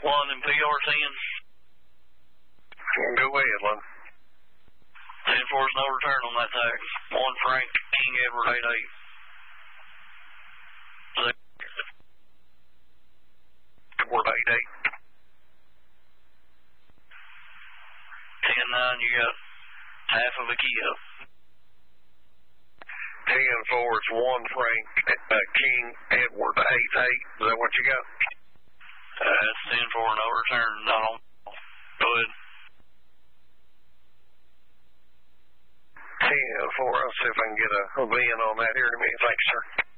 One in PR10. Go ahead, Lon. 10-4 is no return on that tag. 1 Frank, King Edward 88. Edward 88. 10-9, you got half of a key up. 10-4, it's 1 Frank, King Edward 88. Is that what you got? It's 10-4, no return. Not on. Go ahead. 10-4, I'll see if I can get a VIN on that here in a minute. Thanks, sir.